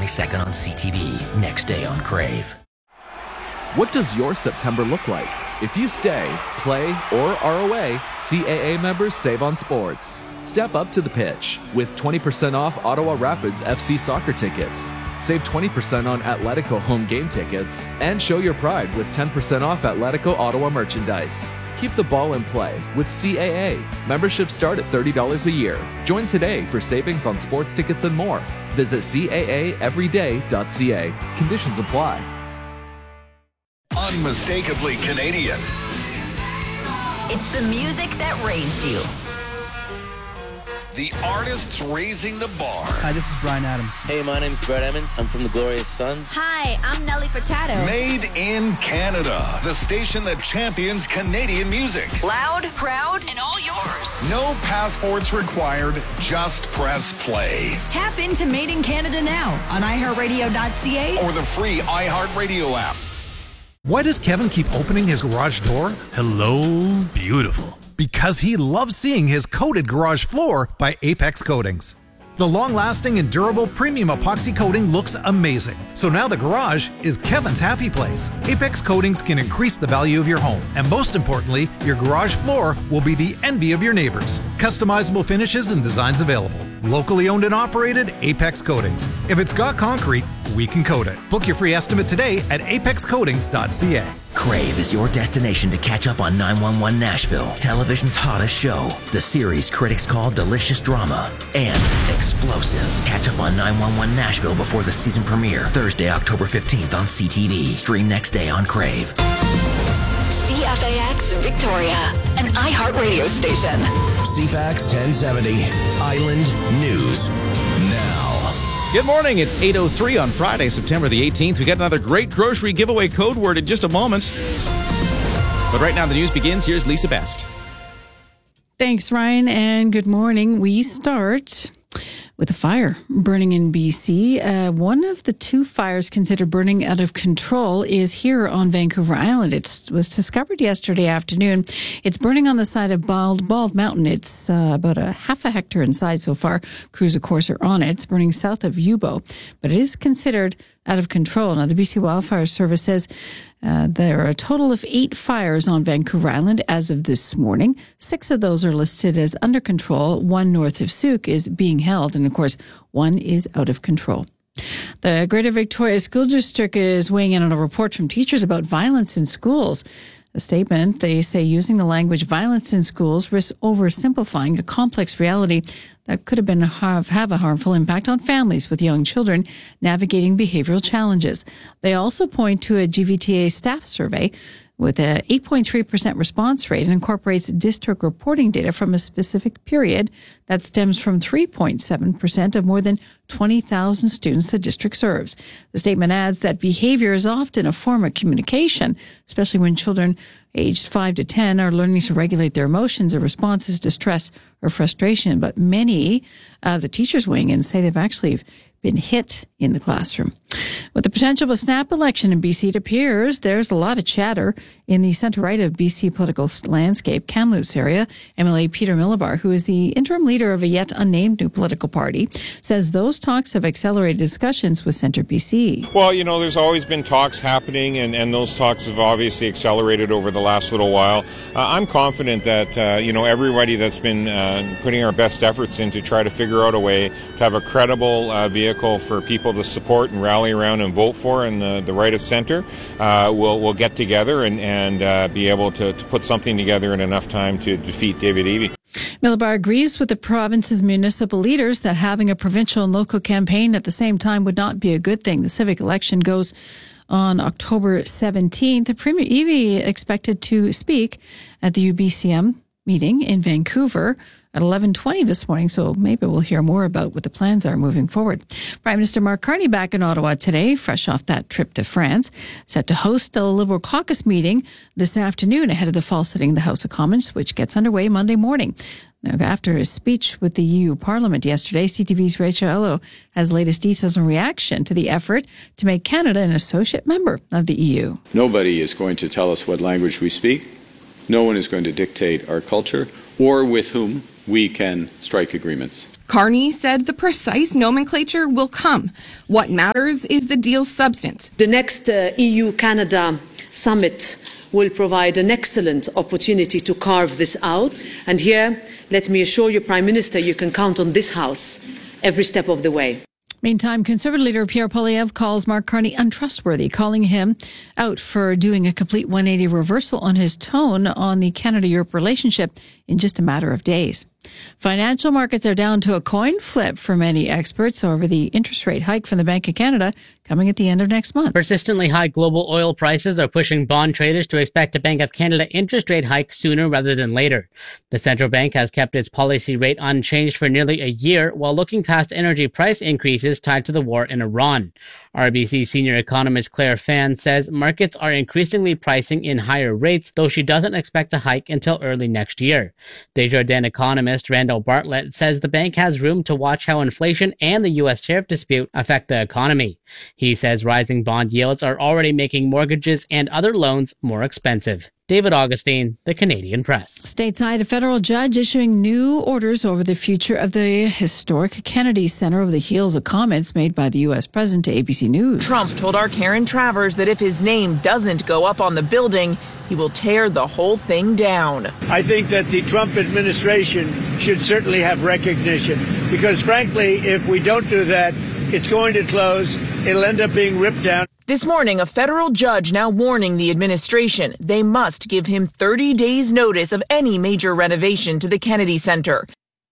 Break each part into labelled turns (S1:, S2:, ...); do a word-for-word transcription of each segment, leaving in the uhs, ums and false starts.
S1: twenty-second on C T V, next day on Crave.
S2: What does your September look like? If you stay, play, or are away, C A A members save on sports. Step up to the pitch with twenty percent off Ottawa Rapids F C soccer tickets. Save twenty percent on Atletico home game tickets and show your pride with ten percent off Atletico Ottawa merchandise. Keep the ball in play with C A A. Memberships start at thirty dollars a year. Join today for savings on sports tickets and more. Visit C A A everyday dot C A. Conditions apply.
S3: Unmistakably Canadian.
S4: It's the music that raised you.
S3: The artists raising the bar.
S5: Hi, this is Bryan Adams.
S6: Hey, my name's Brett Emmons. I'm from the Glorious Sons.
S7: Hi, I'm Nelly Furtado.
S3: Made in Canada. The station that champions Canadian music.
S4: Loud, proud, and all yours.
S3: No passports required. Just press play.
S4: Tap into Made in Canada now on i heart radio dot c a
S3: or the free iHeartRadio app.
S8: Why does Kevin keep opening his garage door?
S9: Hello, beautiful.
S8: Because he loves seeing his coated garage floor by Apex Coatings. The long-lasting and durable premium epoxy coating looks amazing. So now the garage is Kevin's happy place. Apex Coatings can increase the value of your home. And most importantly, your garage floor will be the envy of your neighbors. Customizable finishes and designs available. Locally owned and operated, Apex Coatings. If it's got concrete, we can coat it. Book your free estimate today at apex coatings dot c a.
S1: Crave is your destination to catch up on nine one one Nashville, television's hottest show. The series critics call delicious drama and explosive. Catch up on nine one one Nashville before the season premiere, Thursday, October fifteenth on C T V. Stream next day on Crave.
S4: C F A X Victoria, an iHeart radio station.
S10: C F A X ten seventy, Island News Now.
S11: Good morning. It's eight oh three on Friday, September the eighteenth. We got another great grocery giveaway code word in just a moment. But right now the news begins. Here's Lisa Best.
S12: Thanks, Ryan, and good morning. We start with a fire burning in B C. Uh, one of the two fires considered burning out of control is here on Vancouver Island. It was discovered yesterday afternoon. It's burning on the side of Bald, Bald Mountain. It's uh, about a half a hectare in size so far. Crews, of course, are on it. It's burning south of Yubo, but it is considered out of control. Now, the B C Wildfire Service says uh, there are a total of eight fires on Vancouver Island as of this morning. Six of those are listed as under control. One north of Souk is being held, and of course, one is out of control. The Greater Victoria School District is weighing in on a report from teachers about violence in schools. A statement, they say using the language violence in schools risks oversimplifying a complex reality that could have been have, have a harmful impact on families with young children navigating behavioral challenges. They also point to a G V T A staff survey with an eight point three percent response rate and incorporates district reporting data from a specific period that stems from three point seven percent of more than twenty thousand students the district serves. The statement adds that behavior is often a form of communication, especially when children aged five to ten are learning to regulate their emotions or responses to stress or frustration. But many of the teachers weighing in say they've actually been hit in the classroom. With the potential of a snap election in B C, it appears there's a lot of chatter in the centre-right of B C political landscape, Kamloops area. M L A Peter Millibar, who is the interim leader of a yet unnamed new political party, says those talks have accelerated discussions with Centre B C.
S13: Well, you know, there's always been talks happening, and, and those talks have obviously accelerated over the last little while. Uh, I'm confident that, uh, you know, everybody that's been uh, putting our best efforts in to try to figure out a way to have a credible uh, vehicle for people to support and rally around and vote for in the, the right of centre, uh, we'll, we'll get together and, and uh, be able to, to put something together in enough time to defeat David Eby.
S12: Millibar agrees with the province's municipal leaders that having a provincial and local campaign at the same time would not be a good thing. The civic election goes on October seventeenth. Premier Eby expected to speak at the U B C M meeting in Vancouver at eleven twenty this morning, so maybe we'll hear more about what the plans are moving forward. Prime Minister Mark Carney back in Ottawa today, fresh off that trip to France, set to host a Liberal caucus meeting this afternoon ahead of the fall sitting of the House of Commons, which gets underway Monday morning. Now, after his speech with the E U Parliament yesterday, C T V's Rachel Ello has latest details in reaction to the effort to make Canada an associate member of the E U.
S14: Nobody is going to tell us what language we speak. No one is going to dictate our culture or with whom we can strike agreements.
S5: Carney said the precise nomenclature will come. What matters is the deal's substance.
S15: The next uh, E U-Canada summit will provide an excellent opportunity to carve this out. And here, let me assure you, Prime Minister, you can count on this House every step of the way.
S12: Meantime, Conservative leader Pierre Poilievre calls Mark Carney untrustworthy, calling him out for doing a complete one eighty reversal on his tone on the Canada-Europe relationship in just a matter of days. Financial markets are down to a coin flip for many experts over the interest rate hike from the Bank of Canada coming at the end of next month.
S16: Persistently high global oil prices are pushing bond traders to expect a Bank of Canada interest rate hike sooner rather than later. The central bank has kept its policy rate unchanged for nearly a year while looking past energy price increases tied to the war in Iran. R B C senior economist Claire Fan says markets are increasingly pricing in higher rates, though she doesn't expect a hike until early next year. Desjardins economist Randall Bartlett says the bank has room to watch how inflation and the U S tariff dispute affect the economy. He says rising bond yields are already making mortgages and other loans more expensive. David Augustine, The Canadian Press.
S12: Stateside, a federal judge issuing new orders over the future of the historic Kennedy Center over the heels of comments made by the U S president to A B C News.
S17: Trump told our Karen Travers that if his name doesn't go up on the building, he will tear the whole thing down.
S18: I think that the Trump administration should certainly have recognition because, frankly, if we don't do that, it's going to close. It'll end up being ripped down.
S17: This morning, a federal judge now warning the administration they must give him thirty days notice of any major renovation to the Kennedy Center.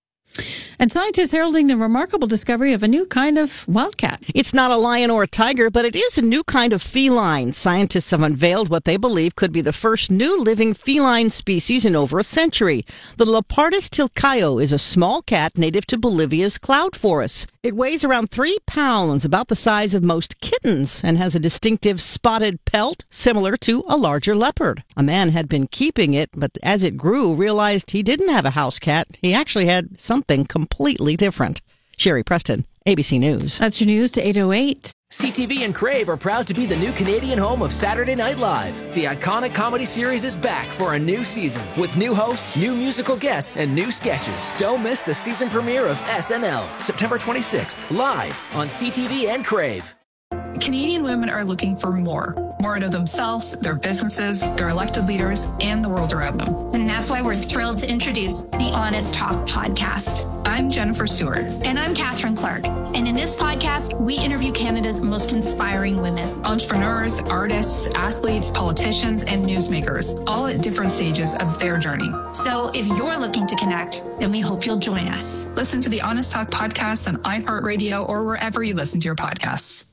S12: And scientists heralding the remarkable discovery of a new kind of wildcat.
S19: It's not a lion or a tiger, but it is a new kind of feline. Scientists have unveiled what they believe could be the first new living feline species in over a century. The Leopardus tilcaio is a small cat native to Bolivia's cloud forests. It weighs around three pounds, about the size of most kittens, and has a distinctive spotted pelt similar to a larger leopard. A man had been keeping it, but as it grew, realized he didn't have a house cat. He actually had something completely different. Sherry Preston, A B C News.
S12: That's your news to eight oh eight.
S1: C T V and Crave are proud to be the new Canadian home of Saturday Night Live. The iconic comedy series is back for a new season with new hosts, new musical guests, and new sketches. Don't miss the season premiere of S N L, September twenty-sixth, live on C T V and Crave.
S20: Canadian women are looking for more. More out of themselves, their businesses, their elected leaders, and the world around them.
S21: And that's why we're thrilled to introduce the Honest Talk podcast.
S20: I'm Jennifer Stewart.
S21: And I'm Catherine Clark. And in this podcast, we interview Canada's most inspiring women.
S20: Entrepreneurs, artists, athletes, politicians, and newsmakers, all at different stages of their journey.
S21: So if you're looking to connect, then we hope you'll join us.
S20: Listen to the Honest Talk podcast on iHeartRadio or wherever you listen to your podcasts.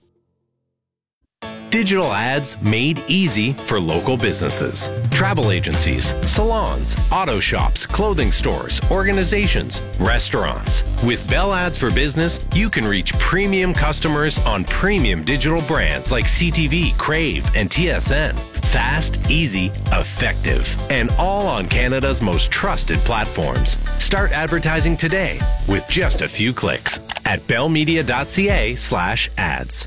S22: Digital ads made easy for local businesses. Travel agencies, salons, auto shops, clothing stores, organizations, restaurants. With Bell Ads for Business, you can reach premium customers on premium digital brands like C T V, Crave, and T S N. Fast, easy, effective, and all on Canada's most trusted platforms. Start advertising today with just a few clicks at bellmedia.ca slash ads.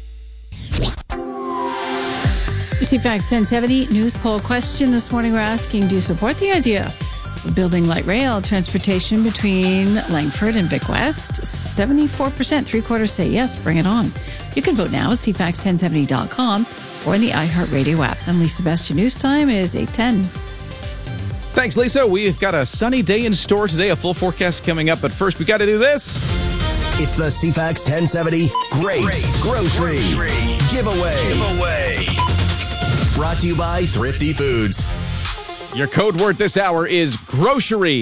S12: C FAX ten seventy news poll question this morning. We're asking, do you support the idea of building light rail transportation between Langford and Vic West? seventy-four percent, three quarters say yes, bring it on. You can vote now at c fax ten seventy dot com or in the iHeartRadio app. I'm Lisa Best. Your news time is eight ten.
S11: Thanks, Lisa. We've got a sunny day in store today, a full forecast coming up, but first we got to do this.
S10: It's the C FAX ten seventy Great, Great Grocery, Grocery Giveaway. Giveaway. Brought to you by Thrifty Foods.
S11: Your code word this hour is grocery.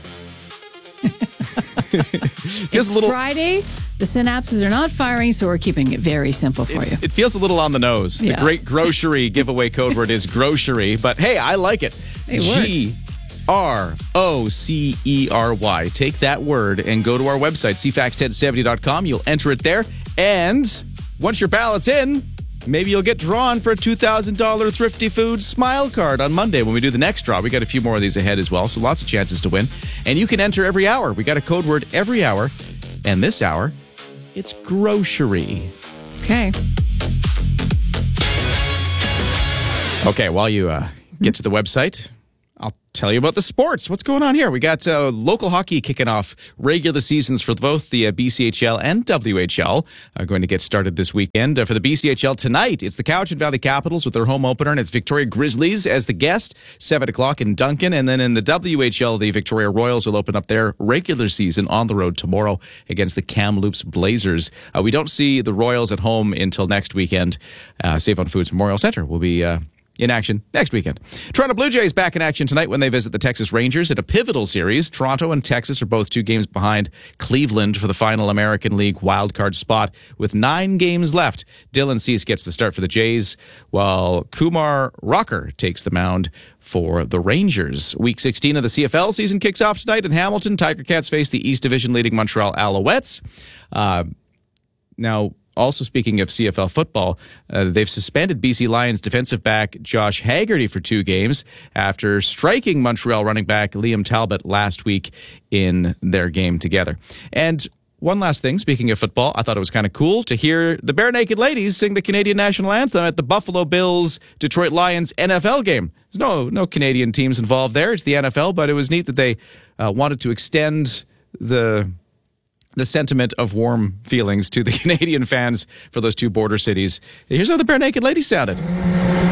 S12: It's a little, Friday. The synapses are not firing, so we're keeping it very simple for
S11: it,
S12: you.
S11: It feels a little on the nose. Yeah. The great grocery giveaway code word is grocery, but hey, I like it.
S12: It
S11: G R O C E R Y. Take that word and go to our website, c fax ten seventy dot com. You'll enter it there, and once your ballot's in, maybe you'll get drawn for a two thousand dollars Thrifty Foods Smile Card on Monday when we do the next draw. We got a few more of these ahead as well, so lots of chances to win. And you can enter every hour. We got a code word every hour. And this hour, it's grocery.
S12: Okay.
S11: Okay, while you uh, get to the website, I'll tell you about the sports. What's going on here? We got uh, local hockey kicking off regular seasons for both the uh, B C H L and W H L. Uh, going to get started this weekend. Uh, for the B C H L tonight, it's the Cowichan Valley Capitals with their home opener, and it's Victoria Grizzlies as the guest, seven o'clock in Duncan. And then in the W H L, the Victoria Royals will open up their regular season on the road tomorrow against the Kamloops Blazers. Uh, we don't see the Royals at home until next weekend. Uh, Save on Foods Memorial Center will be Uh, in action next weekend. Toronto Blue Jays back in action tonight when they visit the Texas Rangers at a pivotal series. Toronto and Texas are both two games behind Cleveland for the final American League wildcard spot with nine games left. Dylan Cease gets the start for the Jays, while Kumar Rocker takes the mound for the Rangers. Week sixteen of the C F L season kicks off tonight in Hamilton. Tiger Cats face the East Division leading Montreal Alouettes. Uh, now, Also, speaking of C F L football, uh, they've suspended B C Lions defensive back Josh Haggerty for two games after striking Montreal running back Liam Talbot last week in their game together. And one last thing, speaking of football, I thought it was kind of cool to hear the Bare Naked Ladies sing the Canadian national anthem at the Buffalo Bills Detroit Lions N F L game. There's no, no Canadian teams involved there. It's the N F L, but it was neat that they uh, wanted to extend the... the sentiment of warm feelings to the Canadian fans for those two border cities. Here's how the Bare Naked Ladies sounded.